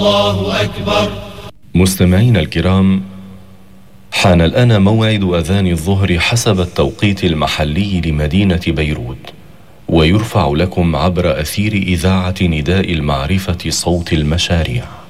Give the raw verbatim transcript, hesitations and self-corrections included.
الله أكبر. مستمعين الكرام، حان الآن موعد أذان الظهر حسب التوقيت المحلي لمدينة بيروت، ويرفع لكم عبر أثير إذاعة نداء المعرفة صوت المشاريع.